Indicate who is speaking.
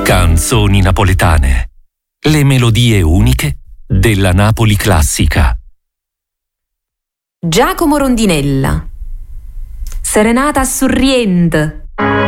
Speaker 1: Canzoni napoletane. Le melodie uniche della Napoli classica.
Speaker 2: Giacomo Rondinella. Serenata a Surriend.